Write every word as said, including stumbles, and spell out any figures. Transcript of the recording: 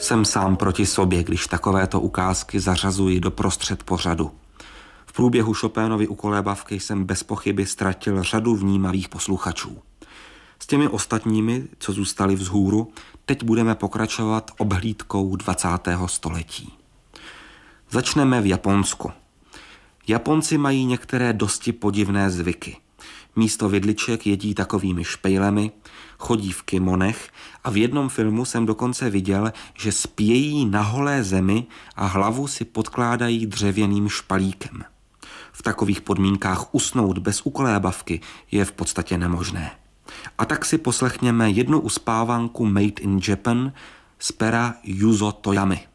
Jsem sám proti sobě, když takovéto ukázky zařazuji do prostřed pořadu. V průběhu Chopénovy ukolébavky jsem bez pochyby ztratil řadu vnímavých posluchačů. S těmi ostatními, co zůstali vzhůru, teď budeme pokračovat obhlídkou dvacátého století. Začneme v Japonsku. Japonci mají některé dosti podivné zvyky. Místo vidliček jedí takovými špejlemi, chodí v kimonech a v jednom filmu jsem dokonce viděl, že spějí na holé zemi a hlavu si podkládají dřevěným špalíkem. V takových podmínkách usnout bez ukolébavky je v podstatě nemožné. A tak si poslechněme jednu uspávanku Made in Japan z pera Juzo Toyamy.